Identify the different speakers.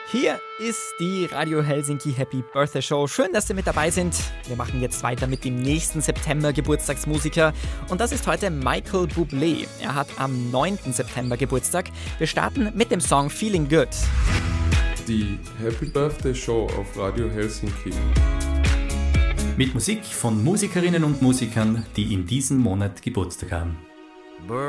Speaker 1: Hier ist die Radio Helsinki Happy Birthday Show. Schön, dass Sie mit dabei sind. Wir machen jetzt weiter mit dem nächsten September Geburtstagsmusiker. Und das ist heute Michael Bublé. Er hat am 9. September Geburtstag. Wir starten mit dem Song Feeling Good.
Speaker 2: Die Happy Birthday Show auf Radio Helsinki.
Speaker 3: Mit Musik von Musikerinnen und Musikern, die in diesem Monat Geburtstag haben.